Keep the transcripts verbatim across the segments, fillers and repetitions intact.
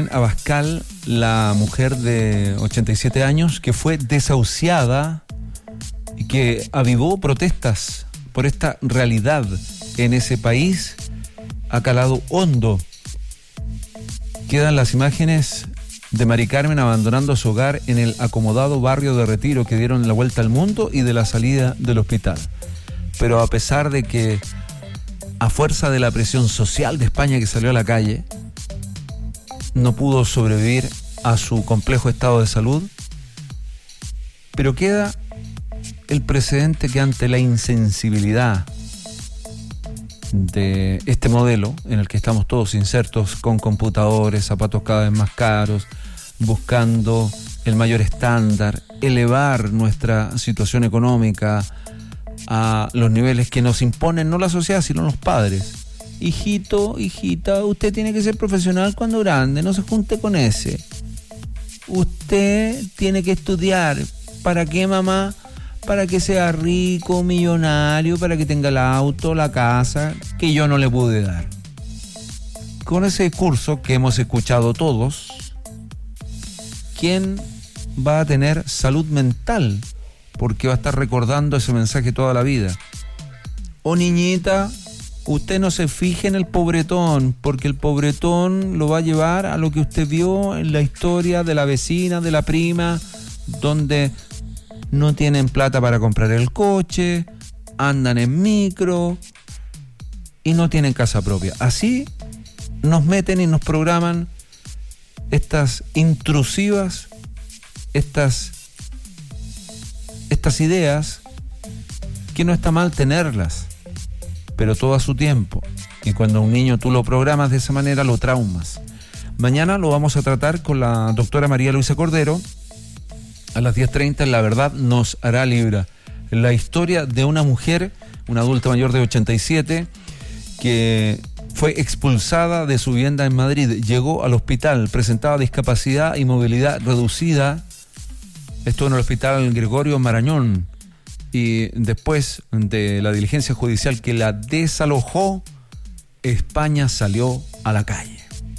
Carmen Abascal, la mujer de ochenta y siete años que fue desahuciada y que avivó protestas por esta realidad en ese país, ha calado hondo. Quedan las imágenes de Mari Carmen abandonando su hogar en el acomodado barrio de Retiro, que dieron la vuelta al mundo, y de la salida del hospital. Pero a pesar de que, a fuerza de la presión social de España que salió a la calle, no pudo sobrevivir a su complejo estado de salud, pero queda el precedente que ante la insensibilidad de este modelo en el que estamos todos insertos con computadores, zapatos cada vez más caros, buscando el mayor estándar, elevar nuestra situación económica a los niveles que nos imponen no la sociedad sino los padres. Hijito, hijita, usted tiene que ser profesional cuando grande, no se junte con ese. Usted tiene que estudiar. ¿Para qué, mamá? Para que sea rico, millonario, para que tenga el auto, la casa, que yo no le pude dar. Con ese discurso que hemos escuchado todos, ¿quién va a tener salud mental? Porque va a estar recordando ese mensaje toda la vida. Oh, niñita, usted no se fije en el pobretón, porque el pobretón lo va a llevar a lo que usted vio en la historia de la vecina, de la prima, donde no tienen plata para comprar el coche, andan en micro y no tienen casa propia. Así nos meten y nos programan estas intrusivas, estas, estas ideas que no está mal tenerlas, pero todo a su tiempo. Y cuando a un niño tú lo programas de esa manera, lo traumas. Mañana lo vamos a tratar con la doctora María Luisa Cordero. A las diez treinta, La Verdad nos hará libre. La historia de una mujer, una adulta mayor de ochenta y siete, que fue expulsada de su vivienda en Madrid. Llegó al hospital, presentaba discapacidad y movilidad reducida. Estuvo en el hospital Gregorio Marañón. Y después de la diligencia judicial que la desalojó, España salió a la calle.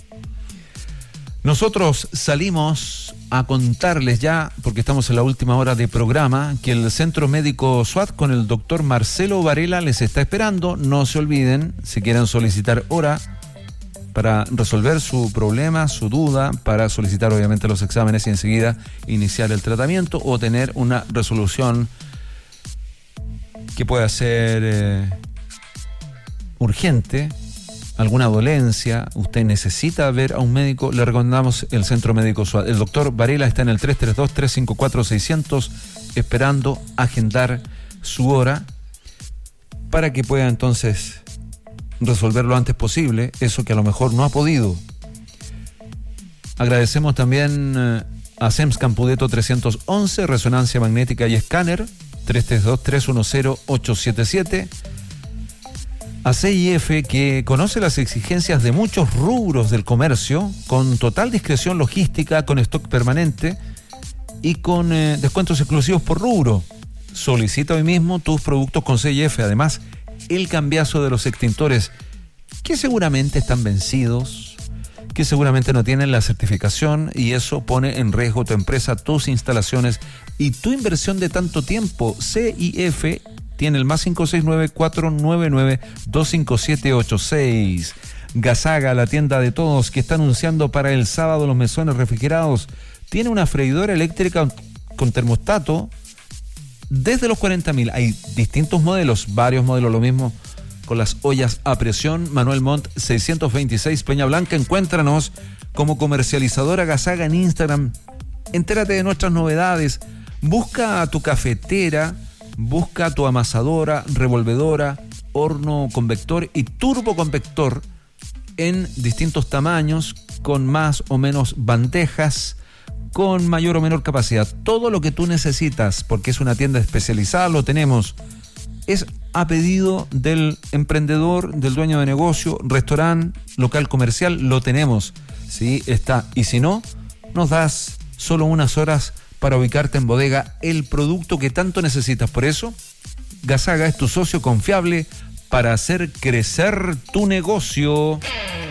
Nosotros salimos a contarles ya, porque estamos en la última hora de programa, que el Centro Médico SWAT con el doctor Marcelo Varela les está esperando. No se olviden, si quieren solicitar hora para resolver su problema, su duda, para solicitar obviamente los exámenes y enseguida iniciar el tratamiento o tener una resolución que pueda ser eh, urgente, alguna dolencia, usted necesita ver a un médico, le recomendamos el Centro Médico SWAT. El doctor Varela está en el tres tres dos, tres cinco cuatro, seis cero cero esperando agendar su hora para que pueda entonces resolver lo antes posible eso que a lo mejor no ha podido. Agradecemos también eh, a SEMS Campudeto trescientos once, resonancia magnética y escáner, tres tres dos, tres uno cero, ocho siete siete. A C I F, que conoce las exigencias de muchos rubros del comercio, con total discreción logística, con stock permanente y con eh, descuentos exclusivos por rubro. Solicita hoy mismo tus productos con C I F. Además, el cambiazo de los extintores, que seguramente están vencidos, que seguramente no tienen la certificación, y eso pone en riesgo tu empresa, tus instalaciones y tu inversión de tanto tiempo. C I F tiene el más cinco seis nueve, cuatro nueve nueve, dos cinco siete ocho seis. Gasaga, la tienda de todos, que está anunciando para el sábado los mesones refrigerados. Tiene una freidora eléctrica con termostato desde los cuarenta mil. Hay distintos modelos, varios modelos, lo mismo con las ollas a presión. Manuel Montt seiscientos veintiséis, Peña Blanca. Encuéntranos como comercializadora Gasaga en Instagram. Entérate de nuestras novedades. Busca a tu cafetera, busca tu amasadora, revolvedora, horno convector y turboconvector en distintos tamaños, con más o menos bandejas, con mayor o menor capacidad. Todo lo que tú necesitas, porque es una tienda especializada, lo tenemos. Es a pedido del emprendedor, del dueño de negocio, restaurante, local comercial, lo tenemos. Sí, está. Y si no, nos das solo unas horas para ubicarte en bodega el producto que tanto necesitas. Por eso, Gasaga es tu socio confiable para hacer crecer tu negocio.